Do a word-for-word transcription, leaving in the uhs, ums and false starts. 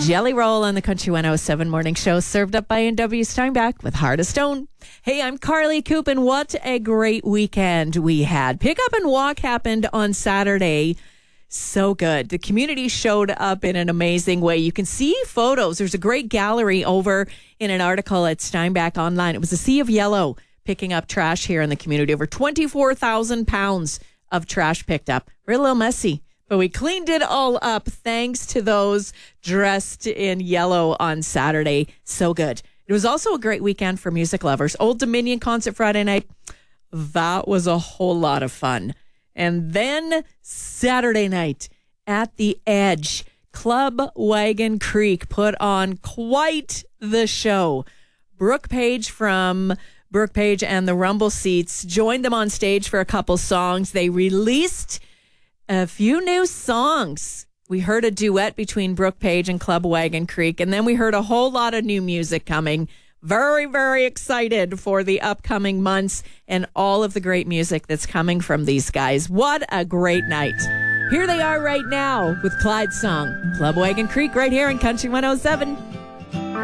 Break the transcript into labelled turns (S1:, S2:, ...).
S1: Jelly Roll on the Country one oh seven Morning Show, served up by N W Steinbach with Heart of Stone. Hey, I'm Carly Coop, and what a great weekend we had. Pick Up and Walk happened on Saturday. So good. The community showed up in an amazing way. You can see photos. There's a great gallery over in an article at Steinbach Online. It was a sea of yellow picking up trash here in the community. Over twenty-four thousand pounds of trash picked up. We're a little messy, but we cleaned it all up thanks to those dressed in yellow on Saturday. So good. It was also a great weekend for music lovers. Old Dominion concert Friday night. That was a whole lot of fun. And then Saturday night at the Edge, Club Wagon Creek put on quite the show. Brooke Page from Brooke Page and the Rumble Seats joined them on stage for a couple songs. They released a few new songs. We heard a duet between Brooke Page and Club Wagon Creek, and then we heard a whole lot of new music coming. Very, very excited for the upcoming months and all of the great music that's coming from these guys. What a great night. Here they are right now with Clyde's song, Club Wagon Creek, right here in Country one oh seven.